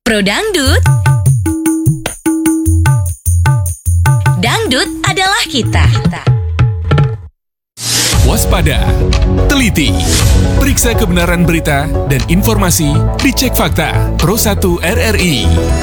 Pro Dangdut. Dangdut adalah kita. Waspada, teliti, periksa kebenaran berita dan informasi di Cek Fakta Pro 1 RRI.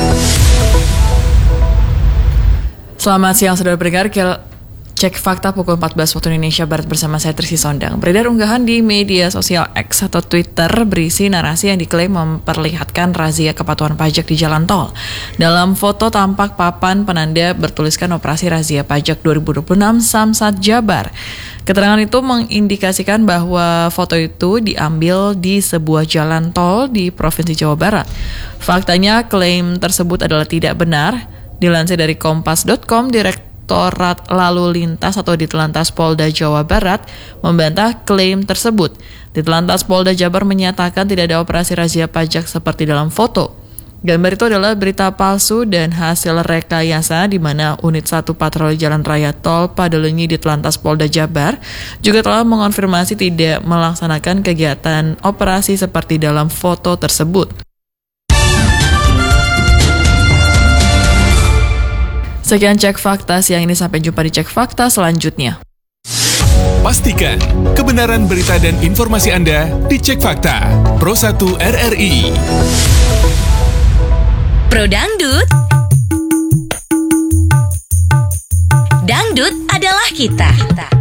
Selamat siang saudara pendengar, Cek Fakta pukul 14 waktu Indonesia Barat bersama saya Trisi Sondang. Beredar unggahan di media sosial X atau Twitter berisi narasi yang diklaim memperlihatkan razia kepatuhan pajak di jalan tol. Dalam foto tampak papan penanda bertuliskan Operasi Razia Pajak 2026 Samsat Jabar. Keterangan itu mengindikasikan bahwa foto itu diambil di sebuah jalan tol di Provinsi Jawa Barat. Faktanya klaim tersebut adalah tidak benar. Dilansir dari kompas.com, Direktorat Lalu Lintas atau Ditlantas Polda Jawa Barat membantah klaim tersebut. Ditlantas Polda Jabar menyatakan tidak ada operasi razia pajak seperti dalam foto. Gambar itu adalah berita palsu dan hasil rekayasa di mana unit 1 patroli Jalan Raya Tol Padalenyi Ditlantas Polda Jabar juga telah mengonfirmasi tidak melaksanakan kegiatan operasi seperti dalam foto tersebut. Sekian Cek Fakta siang ini, sampai jumpa di Cek Fakta selanjutnya. Pastikan kebenaran berita dan informasi Anda di Cek Fakta Pro 1 RRI. Pro Dangdut. Dangdut adalah kita.